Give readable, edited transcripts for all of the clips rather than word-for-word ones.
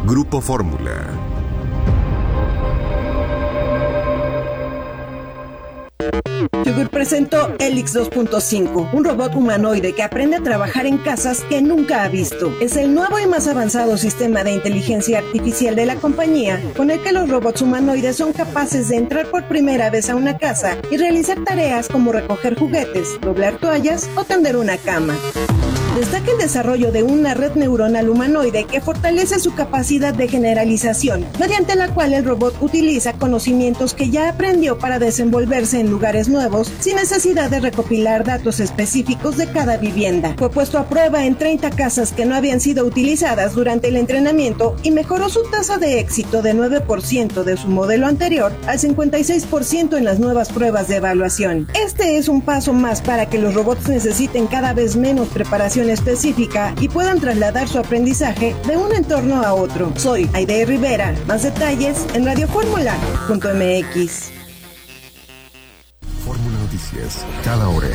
Grupo Fórmula. Yugur presentó Helix 2.5, un robot humanoide que aprende a trabajar en casas que nunca ha visto. Es el nuevo y más avanzado sistema de inteligencia artificial de la compañía, con el que los robots humanoides son capaces de entrar por primera vez a una casa y realizar tareas como recoger juguetes, doblar toallas o tender una cama. Destaca el desarrollo de una red neuronal humanoide que fortalece su capacidad de generalización, mediante la cual el robot utiliza conocimientos que ya aprendió para desenvolverse en lugares nuevos, sin necesidad de recopilar datos específicos de cada vivienda. Fue puesto a prueba en 30 casas que no habían sido utilizadas durante el entrenamiento y mejoró su tasa de éxito de 9% de su modelo anterior al 56% en las nuevas pruebas de evaluación. Este es un paso más para que los robots necesiten cada vez menos preparación específica y puedan trasladar su aprendizaje de un entorno a otro. Soy Aide Rivera. Más detalles en radioformula.mx. Fórmula Noticias, cada hora.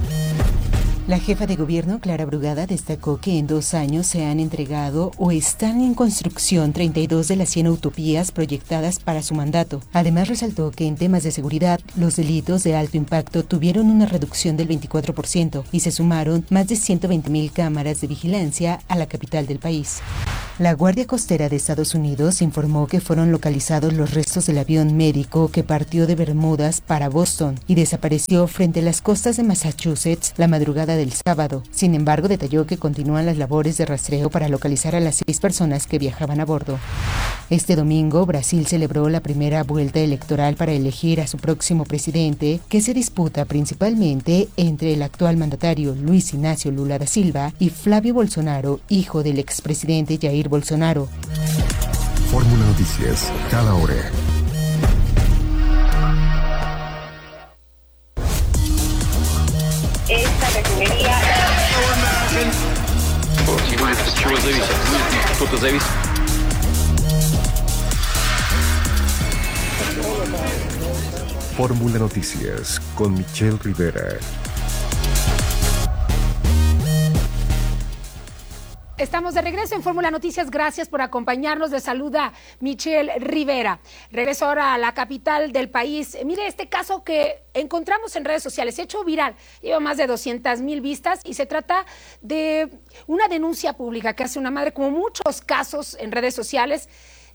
La jefa de gobierno, Clara Brugada, destacó que en 2 años se han entregado o están en construcción 32 de las 100 utopías proyectadas para su mandato. Además, resaltó que en temas de seguridad, los delitos de alto impacto tuvieron una reducción del 24% y se sumaron más de 120,000 cámaras de vigilancia a la capital del país. La Guardia Costera de Estados Unidos informó que fueron localizados los restos del avión médico que partió de Bermudas para Boston y desapareció frente a las costas de Massachusetts la madrugada del sábado. Sin embargo, detalló que continúan las labores de rastreo para localizar a las 6 personas que viajaban a bordo. Este domingo, Brasil celebró la primera vuelta electoral para elegir a su próximo presidente, que se disputa principalmente entre el actual mandatario Luis Ignacio Lula da Silva y Flavio Bolsonaro, hijo del expresidente Jair Bolsonaro. Fórmula Noticias, cada hora. Esta refinería... Fórmula Noticias con Michelle Rivera. Estamos de regreso en Fórmula Noticias. Gracias por acompañarnos. Les saluda Michelle Rivera. Regreso ahora a la capital del país. Mire este caso que encontramos en redes sociales, hecho viral. Lleva más de 200,000 vistas y se trata de una denuncia pública que hace una madre, como muchos casos en redes sociales,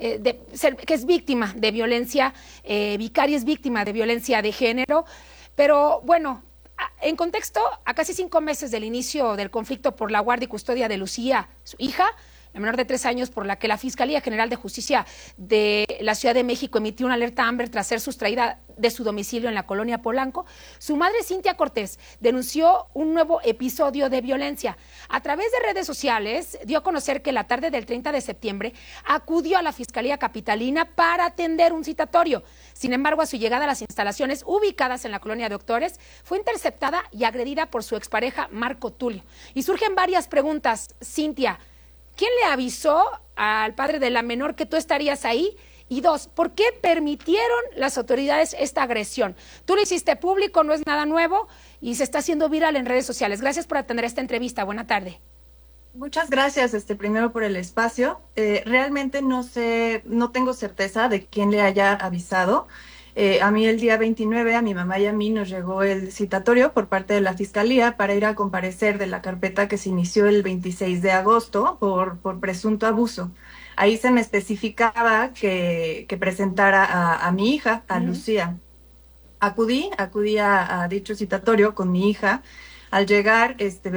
que es víctima de violencia vicaria, es víctima de violencia de género. Pero bueno, en contexto, a casi 5 meses del inicio del conflicto por la guardia y custodia de Lucía, su hija, la menor de 3 años, por la que la Fiscalía General de Justicia de la Ciudad de México emitió una alerta Amber tras ser sustraída de su domicilio en la colonia Polanco, su madre, Cintia Cortés, denunció un nuevo episodio de violencia. A través de redes sociales, dio a conocer que la tarde del 30 de septiembre acudió a la Fiscalía Capitalina para atender un citatorio. Sin embargo, a su llegada a las instalaciones ubicadas en la colonia Doctores, fue interceptada y agredida por su expareja Marco Tulio. Y surgen varias preguntas. Cintia, ¿quién le avisó al padre de la menor que tú estarías ahí? Y 2, ¿por qué permitieron las autoridades esta agresión? Tú lo hiciste público, no es nada nuevo y se está haciendo viral en redes sociales. Gracias por atender esta entrevista. Buena tarde. Muchas gracias, primero por el espacio. Realmente no sé, no tengo certeza de quién le haya avisado. A mí el día 29, a mi mamá y a mí nos llegó el citatorio por parte de la Fiscalía para ir a comparecer de la carpeta que se inició el 26 de agosto por presunto abuso. Ahí se me especificaba que presentara a mi hija, a Lucía. Acudí a dicho citatorio con mi hija. Al llegar,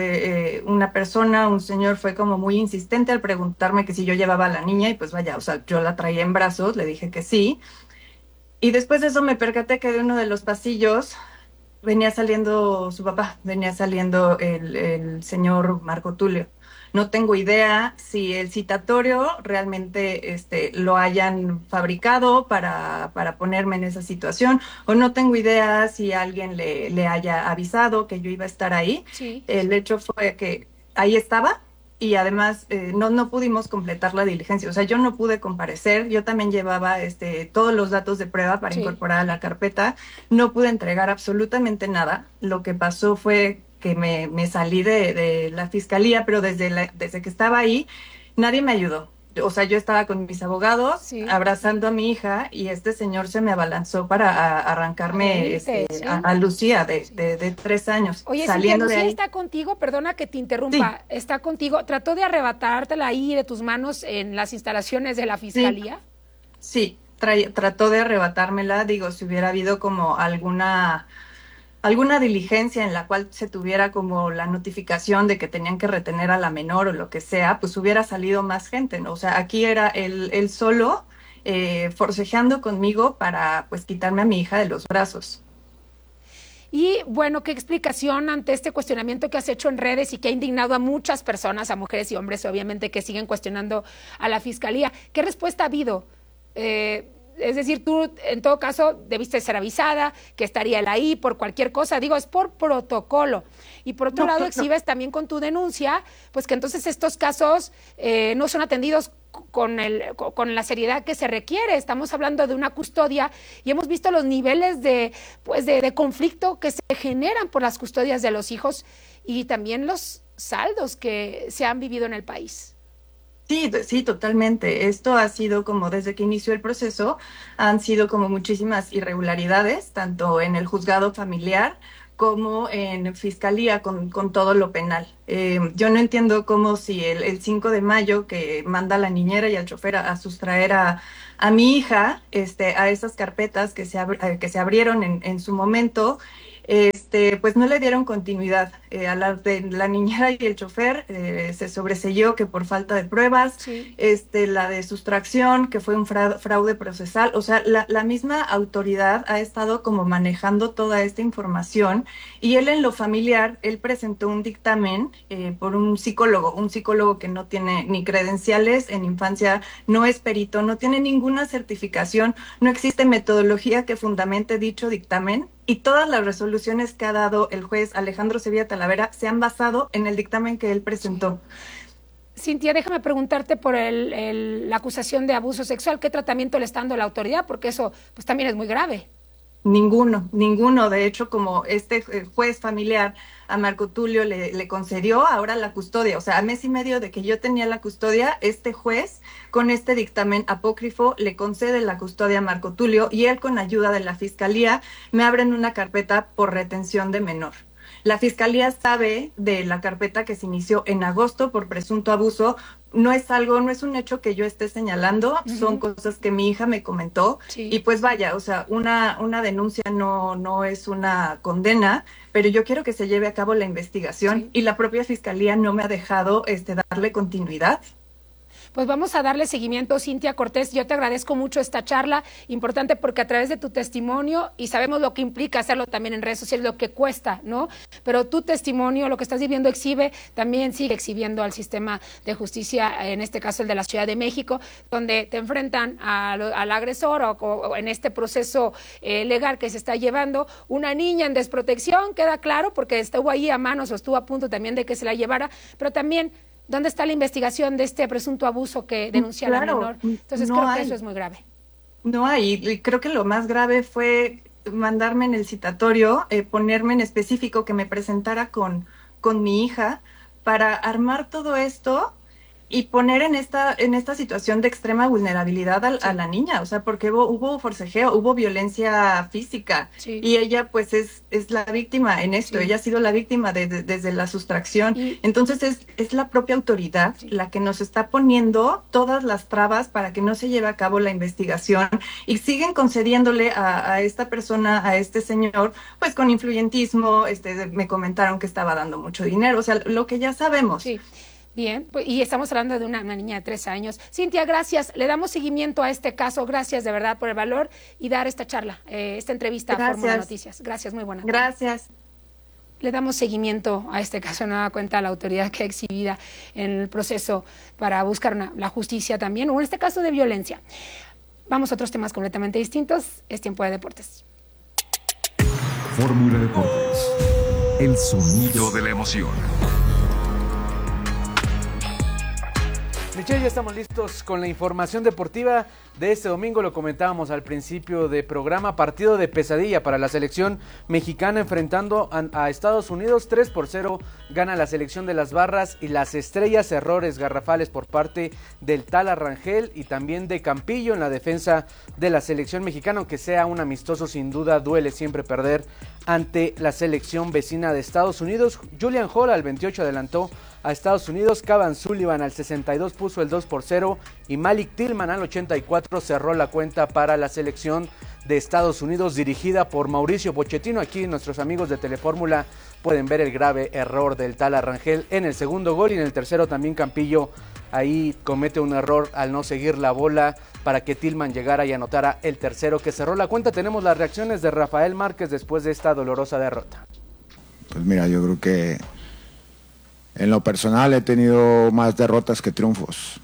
una persona, un señor, fue como muy insistente al preguntarme que si yo llevaba a la niña, y pues vaya, o sea, yo la traía en brazos, le dije que sí. Y después de eso me percaté que de uno de los pasillos venía saliendo su papá, venía saliendo el señor Marco Tulio. No tengo idea si el citatorio realmente lo hayan fabricado para ponerme en esa situación, o no tengo idea si alguien le haya avisado que yo iba a estar ahí. Sí. El hecho fue que ahí estaba y además no pudimos completar la diligencia. O sea, yo no pude comparecer, yo también llevaba todos los datos de prueba para incorporar a la carpeta. No pude entregar absolutamente nada. Lo que pasó fue que me salí de la fiscalía, pero desde que estaba ahí, nadie me ayudó. o sea, yo estaba con mis abogados Sí. abrazando a mi hija y este señor se me abalanzó para arrancarme Sí. a Lucía de 3 años. Oye, saliendo Cintia, de Lucía ahí. está contigo, perdona que te interrumpa, está contigo. ¿Trató de arrebatártela ahí de tus manos en las instalaciones de la fiscalía? Sí, trató de arrebatármela, digo, si hubiera habido como alguna diligencia en la cual se tuviera como la notificación de que tenían que retener a la menor o lo que sea, pues hubiera salido más gente, ¿no? O sea, aquí era él solo forcejeando conmigo para pues quitarme a mi hija de los brazos. Y bueno, ¿qué explicación ante este cuestionamiento que has hecho en redes y que ha indignado a muchas personas, a mujeres y hombres, obviamente, que siguen cuestionando a la fiscalía? ¿Qué respuesta ha habido? Es decir, tú en todo caso debiste ser avisada que estaría él ahí por cualquier cosa, digo, es por protocolo. Y por otro lado exhibes también con tu denuncia, pues que entonces estos casos no son atendidos con la seriedad que se requiere. Estamos hablando de una custodia y hemos visto los niveles de conflicto que se generan por las custodias de los hijos y también los saldos que se han vivido en el país. Sí, totalmente. Esto ha sido como desde que inició el proceso, han sido como muchísimas irregularidades, tanto en el juzgado familiar como en fiscalía con todo lo penal. Yo no entiendo cómo si el 5 de mayo que manda a la niñera y al chofer a sustraer a mi hija a esas carpetas que se abrieron en su momento, pues no le dieron continuidad a la niñera y el chofer, se sobreseyó que por falta de pruebas, Sí. La de sustracción, que fue un fraude procesal, o sea, la misma autoridad ha estado como manejando toda esta información y él en lo familiar, él presentó un dictamen por un psicólogo que no tiene ni credenciales en infancia, no es perito, no tiene ninguna certificación, no existe metodología que fundamente dicho dictamen. Y todas las resoluciones que ha dado el juez Alejandro Sevilla Talavera se han basado en el dictamen que él presentó. Cintia, déjame preguntarte por la acusación de abuso sexual. ¿Qué tratamiento le está dando la autoridad? Porque eso pues también es muy grave. Ninguno. De hecho, como juez familiar a Marco Tulio le concedió ahora la custodia, o sea, a mes y medio de que yo tenía la custodia, este juez con este dictamen apócrifo le concede la custodia a Marco Tulio y él con ayuda de la fiscalía me abren una carpeta por retención de menor. La fiscalía sabe de la carpeta que se inició en agosto por presunto abuso. No es un hecho que yo esté señalando, son cosas que mi hija me comentó. Sí. Y pues vaya, o sea, una denuncia no es una condena, pero yo quiero que se lleve a cabo la investigación y la propia fiscalía no me ha dejado darle continuidad. Pues vamos a darle seguimiento, Cintia Cortés. Yo te agradezco mucho esta charla, importante porque a través de tu testimonio, y sabemos lo que implica hacerlo también en redes sociales, lo que cuesta, ¿no? Pero tu testimonio, lo que estás viviendo también sigue exhibiendo al sistema de justicia, en este caso el de la Ciudad de México, donde te enfrentan al agresor o en este proceso legal que se está llevando. Una niña en desprotección, queda claro, porque estuvo ahí a manos o estuvo a punto también de que se la llevara, pero también ¿dónde está la investigación de este presunto abuso que denuncia la menor? Entonces creo que eso es muy grave. No hay, y creo que lo más grave fue mandarme en el citatorio, ponerme en específico que me presentara con mi hija para armar todo esto y poner en esta situación de extrema vulnerabilidad a la niña, o sea, porque hubo forcejeo, hubo violencia física y ella pues es la víctima en esto, ella ha sido la víctima desde la sustracción, entonces es la propia autoridad la que nos está poniendo todas las trabas para que no se lleve a cabo la investigación y siguen concediéndole a esta persona, a este señor, pues con influyentismo, me comentaron que estaba dando mucho dinero, o sea, lo que ya sabemos. Sí. Bien, pues, y estamos hablando de una niña de 3 años. Cintia, gracias. Le damos seguimiento a este caso. Gracias de verdad por el valor y dar esta charla, esta entrevista a Fórmula Noticias. Gracias, muy buena. Gracias. Le damos seguimiento a este caso, nueva cuenta, a la autoridad que ha exhibida en el proceso para buscar la justicia también, o en este caso de violencia. Vamos a otros temas completamente distintos. Es tiempo de deportes. Fórmula Deportes. El sonido de la emoción. Michelle, ya estamos listos con la información deportiva de este domingo. Lo comentábamos al principio del programa, partido de pesadilla para la selección mexicana enfrentando a Estados Unidos. 3-0 gana la selección de las Barras y las Estrellas. Errores garrafales por parte del Tala Rangel y también de Campillo en la defensa de la selección mexicana. Aunque sea un amistoso, sin duda duele siempre perder ante la selección vecina de Estados Unidos. Julian Hall al 28 adelantó a Estados Unidos, Cavan Sullivan al 62 puso el 2-0 y Malik Tillman al 84 cerró la cuenta para la selección de Estados Unidos dirigida por Mauricio Pochettino. Aquí nuestros amigos de Telefórmula pueden ver el grave error del Tala Rangel en el segundo gol y en el tercero también Campillo ahí comete un error al no seguir la bola para que Tillman llegara y anotara el tercero que cerró la cuenta. Tenemos las reacciones de Rafael Márquez después de esta dolorosa derrota. Pues mira, yo creo que en lo personal he tenido más derrotas que triunfos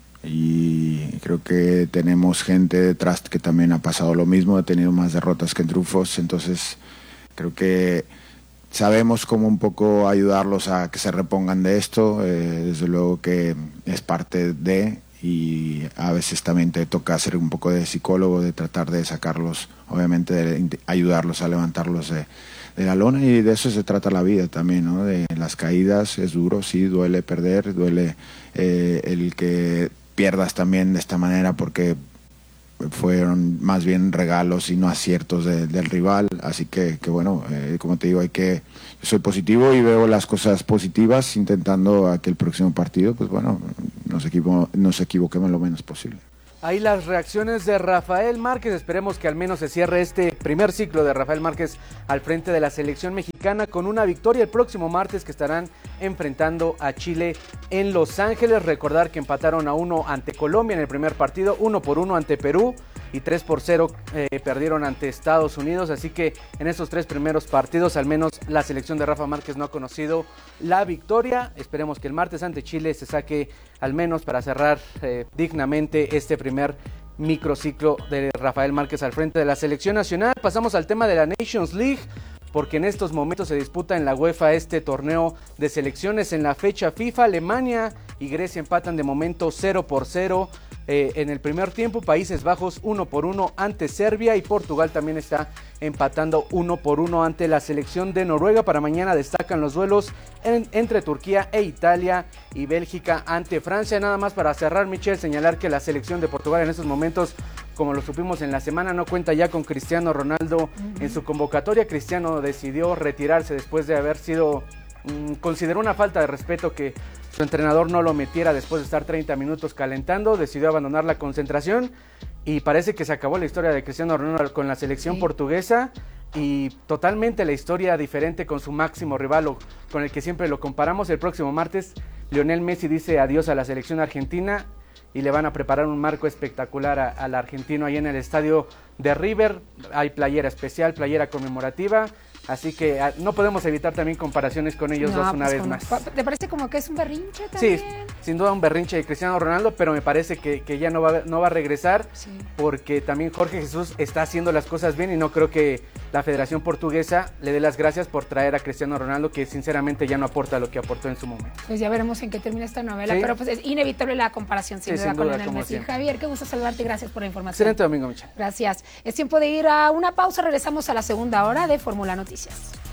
y creo que tenemos gente detrás que también ha pasado lo mismo, ha tenido más derrotas que triunfos, entonces creo que sabemos cómo un poco ayudarlos a que se repongan de esto, desde luego que es parte de, y a veces también te toca hacer un poco de psicólogo, de tratar de sacarlos, obviamente de ayudarlos a levantarlos de la lona, y de eso se trata la vida también, ¿no? De las caídas, es duro, sí, duele perder, duele el que pierdas también de esta manera porque fueron más bien regalos y no aciertos del rival, así que bueno, como te digo, yo soy positivo y veo las cosas positivas, intentando a que el próximo partido, pues bueno, nos equivoquemos lo menos posible. Ahí las reacciones de Rafael Márquez. Esperemos que al menos se cierre este primer ciclo de Rafael Márquez al frente de la selección mexicana con una victoria el próximo martes, que estarán enfrentando a Chile en Los Ángeles. Recordar que empataron a 1 ante Colombia en el primer partido, 1-1 ante Perú y 3-0 perdieron ante Estados Unidos. Así que en estos tres primeros partidos al menos la selección de Rafa Márquez no ha conocido la victoria. Esperemos que el martes ante Chile se saque al menos para cerrar dignamente este primer microciclo de Rafael Márquez al frente de la selección nacional. Pasamos al tema de la Nations League, porque en estos momentos se disputa en la UEFA este torneo de selecciones. En la fecha FIFA, Alemania y Grecia empatan de momento 0-0 en el primer tiempo. Países Bajos 1-1 ante Serbia y Portugal también está empatando 1-1 ante la selección de Noruega. Para mañana destacan los duelos entre Turquía e Italia y Bélgica ante Francia. Nada más para cerrar, Michelle, señalar que la selección de Portugal en estos momentos, como lo supimos en la semana, no cuenta ya con Cristiano Ronaldo en su convocatoria. Cristiano decidió retirarse después de haber sido, consideró una falta de respeto que su entrenador no lo metiera después de estar 30 minutos calentando. Decidió abandonar la concentración y parece que se acabó la historia de Cristiano Ronaldo con la selección portuguesa, y totalmente la historia diferente con su máximo rival, o con el que siempre lo comparamos. El próximo martes Lionel Messi dice adiós a la selección argentina y le van a preparar un marco espectacular al argentino ahí en el estadio de River. Hay playera especial, playera conmemorativa, así que no podemos evitar también comparaciones con ellos dos una vez más. ¿Te parece como que es un berrinche también? Sí, sin duda un berrinche de Cristiano Ronaldo, pero me parece que ya no va a regresar, porque también Jorge Jesús está haciendo las cosas bien y no creo que la Federación Portuguesa le dé las gracias por traer a Cristiano Ronaldo, que sinceramente ya no aporta lo que aportó en su momento. Pues ya veremos en qué termina esta novela, pero pues es inevitable la comparación sin duda con Lionel Messi. Javier, qué gusto saludarte y gracias por la información. Excelente domingo, Michelle. Gracias. Es tiempo de ir a una pausa, regresamos a la segunda hora de Fórmula Noticias.